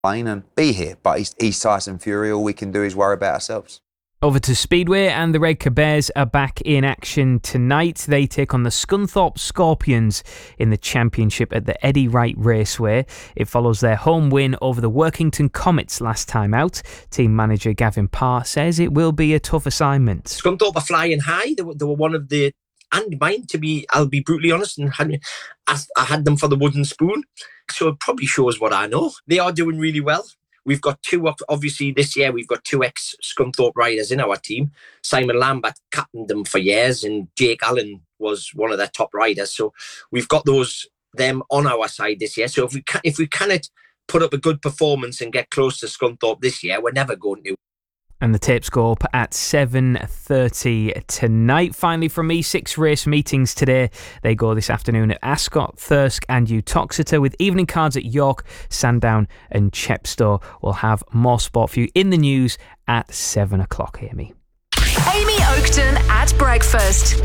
and be here. But he's Tyson Fury. All we can do is worry about ourselves. Over to Speedway, and the Redcar Bears are back in action tonight. They take on the Scunthorpe Scorpions in the championship at the Eddie Wright Raceway. It follows their home win over the Workington Comets last time out. Team manager Gavin Parr says it will be a tough assignment. Scunthorpe are flying high. They were one of the, and mine, I'll be brutally honest, and I had them for the wooden spoon. So it probably shows what I know. They are doing really well. We've got obviously this year we've got 2 ex-Scunthorpe riders in our team. Simon Lambert captained them for years, and Jake Allen was one of their top riders. So we've got them on our side this year. So if we cannot put up a good performance and get close to Scunthorpe this year, we're never going to. And the tapes go up at 7:30 tonight. Finally from me, 6 race meetings today. They go this afternoon at Ascot, Thirsk and Uttoxeter, with evening cards at York, Sandown and Chepstow. We'll have more sport for you in the news at 7 o'clock. Amy Oakton at breakfast.